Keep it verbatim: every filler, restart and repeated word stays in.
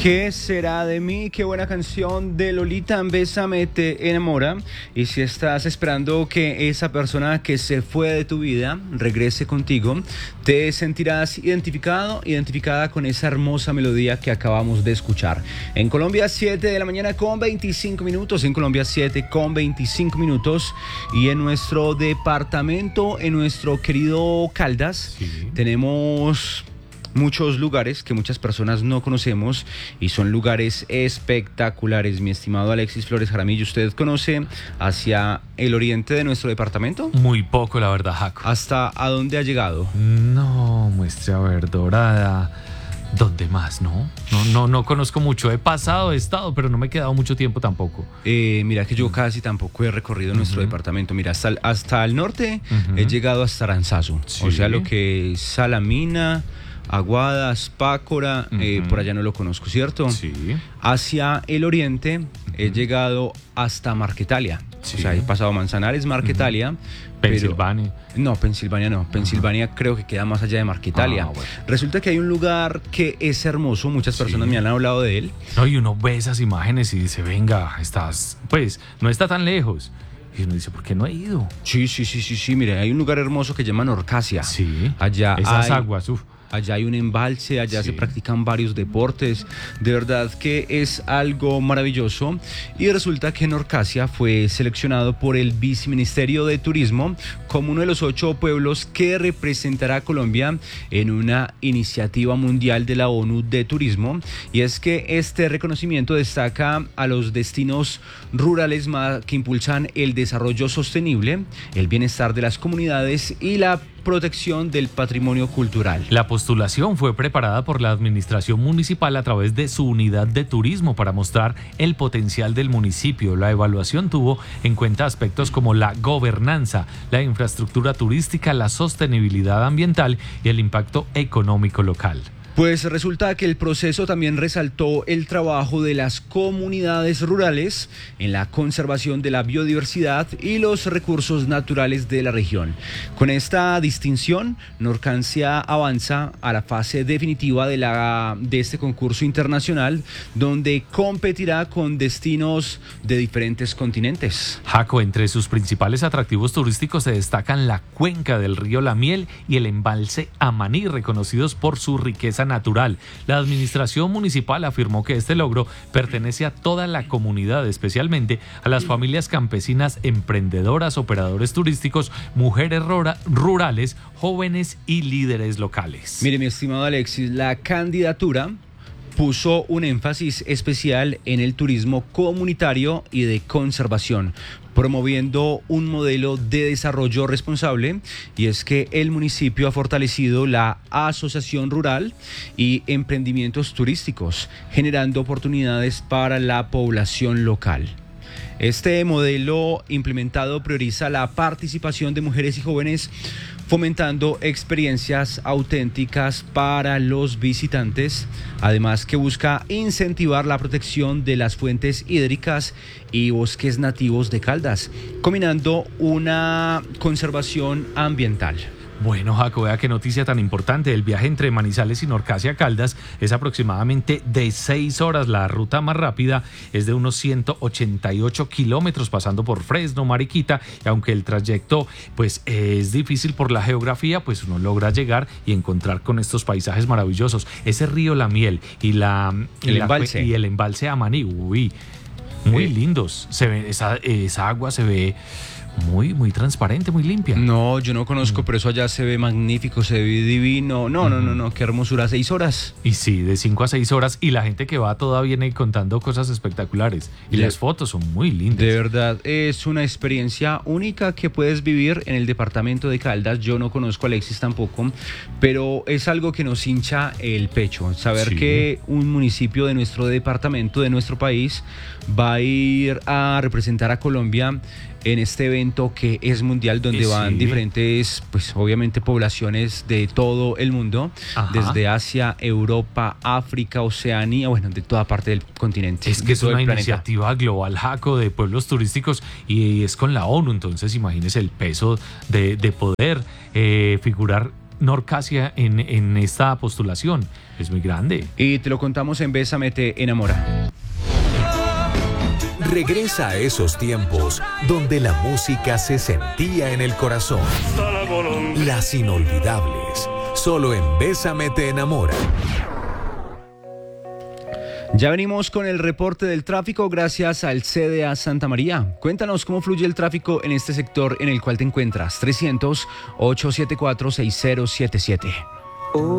¿Qué será de mí? Qué buena canción de Lolita. Bésame te enamora. Y si estás esperando que esa persona que se fue de tu vida regrese contigo, te sentirás identificado, identificada con esa hermosa melodía que acabamos de escuchar. En Colombia, siete de la mañana con veinticinco minutos. En Colombia, siete con veinticinco minutos. Y en nuestro departamento, en nuestro querido Caldas, sí, tenemos muchos lugares que muchas personas no conocemos y son lugares espectaculares. Mi estimado Alexis Flores Jaramillo, ¿usted conoce hacia el oriente de nuestro departamento? Muy poco, la verdad, Jaco. ¿Hasta a dónde ha llegado? No, Muestra Verdorada. ¿Dónde más? No, no, no, no conozco mucho. He pasado, he estado, pero no me he quedado mucho tiempo tampoco. Eh, mira que yo casi tampoco he recorrido uh-huh. nuestro departamento. Mira, hasta el, hasta el norte uh-huh. he llegado hasta Aranzazu. Sí. O sea, lo que es Salamina, Aguadas, Pácora, uh-huh. eh, por allá no lo conozco, ¿cierto? Sí. Hacia el oriente uh-huh. he llegado hasta Marquetalia. Sí. O sea, he pasado Manzanares, Marquetalia. Uh-huh. Pensilvania. Pero, no, Pensilvania no. Pensilvania uh-huh. creo que queda más allá de Marquetalia. Ah, bueno. Resulta que hay un lugar que es hermoso. Muchas personas sí. me han hablado de él. No, y uno ve esas imágenes y dice, venga, estás, pues, no está tan lejos. Y uno dice, ¿por qué no he ido? Sí, sí, sí, sí, sí. Mire, hay un lugar hermoso que se llama Norcasia. Sí. Allá esas hay... aguas, uff. Allá hay un embalse, allá sí. se practican varios deportes. De verdad que es algo maravilloso. Y resulta que Norcasia fue seleccionado por el Viceministerio de Turismo como uno de los ocho pueblos que representará a Colombia en una iniciativa mundial de la ONU de turismo. Y es que este reconocimiento destaca a los destinos rurales que impulsan el desarrollo sostenible, el bienestar de las comunidades y la protección del patrimonio cultural. La postulación fue preparada por la administración municipal a través de su unidad de turismo para mostrar el potencial del municipio. La evaluación tuvo en cuenta aspectos como la gobernanza, la infraestructura turística, la sostenibilidad ambiental y el impacto económico local. Pues resulta que el proceso también resaltó el trabajo de las comunidades rurales en la conservación de la biodiversidad y los recursos naturales de la región. Con esta distinción, Norcasia avanza a la fase definitiva de, la, de este concurso internacional, donde competirá con destinos de diferentes continentes. Jaco, entre sus principales atractivos turísticos se destacan la cuenca del río La Miel y el embalse Amaní, reconocidos por su riqueza natural. La administración municipal afirmó que este logro pertenece a toda la comunidad, especialmente a las familias campesinas, emprendedoras, operadores turísticos, mujeres rurales, jóvenes y líderes locales. Mire, mi estimado Alexis, la candidatura puso un énfasis especial en el turismo comunitario y de conservación, promoviendo un modelo de desarrollo responsable, y es que el municipio ha fortalecido la asociación rural y emprendimientos turísticos, generando oportunidades para la población local. Este modelo implementado prioriza la participación de mujeres y jóvenes, fomentando experiencias auténticas para los visitantes, además que busca incentivar la protección de las fuentes hídricas y bosques nativos de Caldas, combinando una conservación ambiental. Bueno, Jaco, vea qué noticia tan importante. El viaje entre Manizales y Norcasia Caldas es aproximadamente de seis horas. La ruta más rápida es de unos ciento ochenta y ocho kilómetros, pasando por Fresno, Mariquita, y aunque el trayecto pues es difícil por la geografía, pues uno logra llegar y encontrar con estos paisajes maravillosos. Ese río La Miel y la, el, la embalse. y el embalse Amaní, uy, muy eh. lindos. Se ve, esa, esa agua se ve muy, muy transparente, muy limpia. No, yo no conozco, mm. pero eso allá se ve magnífico, se ve divino. No, mm. no, no, no, qué hermosura, seis horas. Y sí, de cinco a seis horas, y la gente que va toda viene contando cosas espectaculares. Y de, las fotos son muy lindas. De verdad, es una experiencia única que puedes vivir en el departamento de Caldas. Yo no conozco a Alexis tampoco, pero es algo que nos hincha el pecho. Saber sí. que un municipio de nuestro departamento, de nuestro país, va a ir a representar a Colombia en este evento que es mundial, donde sí. van diferentes, pues obviamente poblaciones de todo el mundo, Ajá. desde Asia, Europa, África, Oceanía, bueno, de toda parte del continente. Es que es una iniciativa global, Jaco, de pueblos turísticos, y es con la ONU, entonces imagínese el peso de, de poder eh, figurar Norcasia en, en esta postulación. Es muy grande. Y te lo contamos en Bésame Te Enamora. Regresa a esos tiempos donde la música se sentía en el corazón. Las inolvidables, solo en Bésame Te Enamora. Ya venimos con el reporte del tráfico gracias al C D A Santa María. Cuéntanos cómo fluye el tráfico en este sector en el cual te encuentras. trescientos, ochocientos setenta y cuatro, sesenta siete siete.